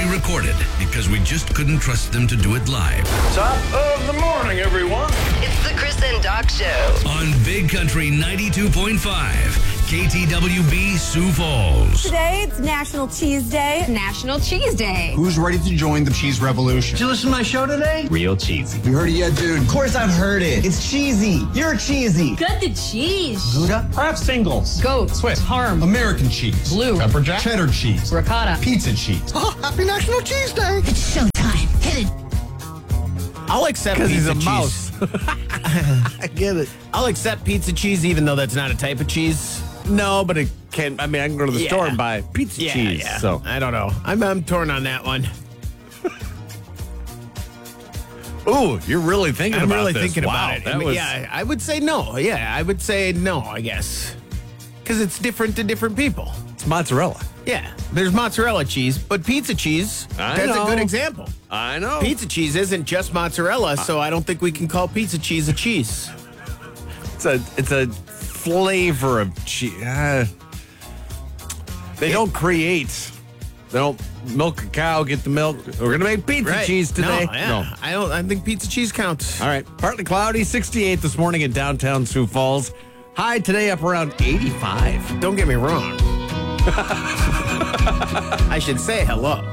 pre-recorded because we just couldn't trust them to do it live. Top of the morning, everyone. It's the Chris and Doc Show. On Big Country 92.5, KTWB Sioux Falls. Today, it's National Cheese Day. National Cheese Day. Who's ready to join the cheese revolution? Did you listen to my show today? Real cheesy. You heard it yet, dude? Of course I've heard it. It's cheesy. You're cheesy. Good to cheese. Gouda? Perhaps singles. Goat. Swiss. Parm. American cheese. Blue. Pepper jack. Cheddar cheese. Ricotta. Pizza cheese. Oh, happy National Cheese Day. It's showtime. Hit it. I'll accept Because he's pizza a cheese. mouse. I get it. I'll accept pizza cheese even though that's not a type of cheese. No, but it can. I mean, I can go to the store and buy pizza cheese. Yeah. So I don't know. I'm torn on that one. ooh, you're really thinking I'm about really this. thinking Wow, about it. that I mean, was- yeah, I would say no. Yeah, I would say no, I guess. Because it's different to different people. It's mozzarella. Yeah, there's mozzarella cheese, but pizza cheese, that's know. a good example. I know. Pizza cheese isn't just mozzarella, so I don't think we can call pizza cheese a cheese. It's a flavor of cheese. They don't create. They don't milk a cow, get the milk. We're gonna make pizza cheese today. No, yeah. I think pizza cheese counts. All right. Partly cloudy, 68 this morning in downtown Sioux Falls. High today up around 85. Don't get me wrong. I should say hello.